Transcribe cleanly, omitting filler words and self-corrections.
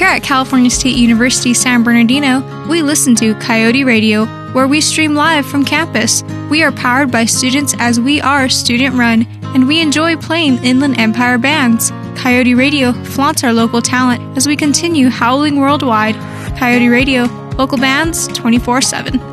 Here at California State University San Bernardino, we listen to Coyote Radio, where we stream live from campus. We are powered by students as we are student-run, and we enjoy playing Inland Empire bands. Coyote Radio flaunts our local talent as we continue howling worldwide. Coyote Radio, local bands 24/7.